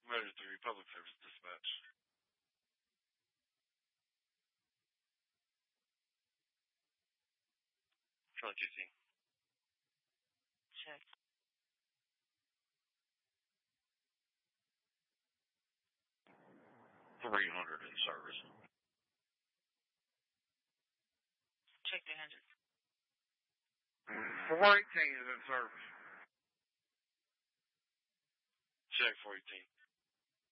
Motor 3, Public Service Dispatch. Charlie GC. Check. 300 in service. Check 300. 418 is in service. Check 418.